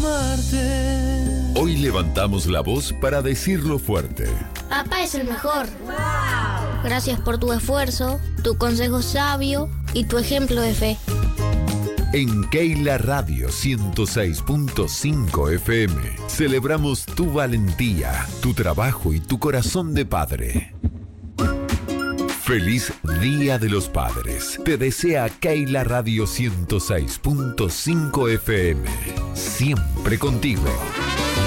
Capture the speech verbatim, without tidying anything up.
amarte. Hoy levantamos la voz para decirlo fuerte. Papá es el mejor. ¡Wow! Gracias por tu esfuerzo, tu consejo sabio y tu ejemplo de fe. En Keila Radio ciento seis punto cinco F M celebramos tu valentía, tu trabajo y tu corazón de padre. Feliz Día de los Padres. Te desea Keila Radio ciento seis punto cinco F M. Siempre contigo.